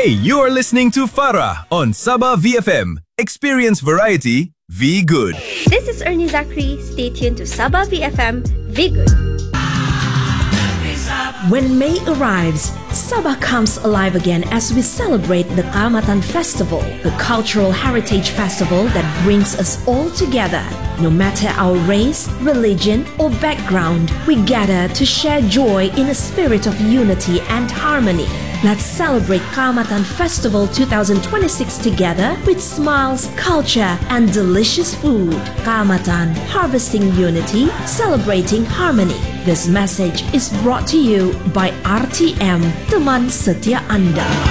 Hey, you are listening to Farah on Sabah VFM. Experience variety, be good. This is Ernie Zachary. Stay tuned to Sabah VFM. Be good. When May arrives, Sabah comes alive again as we celebrate the Kaamatan Festival, the cultural heritage festival that brings us all together. No matter our race, religion, or background, we gather to share joy in a spirit of unity and harmony. Let's celebrate Kaamatan Festival 2026 together with smiles, culture, and delicious food. Kaamatan, harvesting unity, celebrating harmony. This message is brought to you by RTM, teman setia Anda.